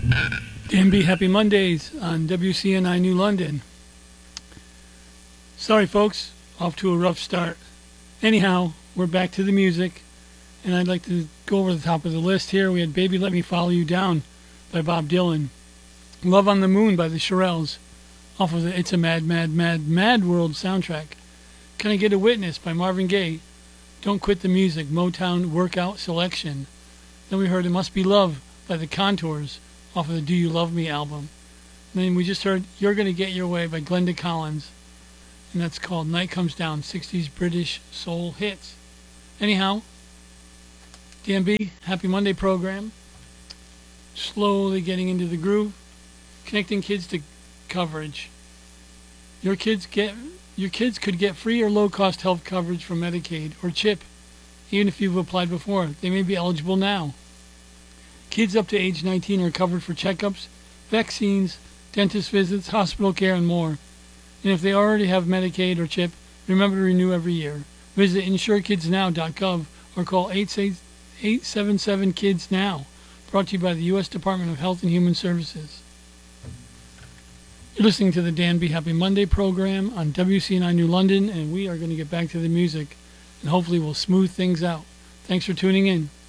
DMB Happy Mondays on WCNI New London. Sorry, folks, off to a rough start. Anyhow, we're back to the music, and I'd like to go over the top of the list here. We had Baby Let Me Follow You Down by Bob Dylan, Love on the Moon by the Shirelles, off of the It's a Mad, Mad, Mad, Mad World soundtrack. Can I Get a Witness by Marvin Gaye, Don't Quit the Music, Motown Workout Selection. Then we heard It Must Be Love by the Contours, off of the Do You Love Me album. And then we just heard You're Gonna Get Your Way by Glenda Collins, and that's called Night Comes Down, 60s British soul hits. Anyhow, DMB, Happy Monday program, slowly getting into the groove, connecting kids to coverage. Your kids could get free or low-cost health coverage from Medicaid or CHIP, even if you've applied before. They may be eligible now. Kids up to age 19 are covered for checkups, vaccines, dentist visits, hospital care, and more. And if they already have Medicaid or CHIP, remember to renew every year. Visit insurekidsnow.gov or call 877-KIDS-NOW. Brought to you by the U.S. Department of Health and Human Services. You're listening to the Dan B. Happy Monday program on WCNI New London, and we are going to get back to the music, and hopefully we'll smooth things out. Thanks for tuning in.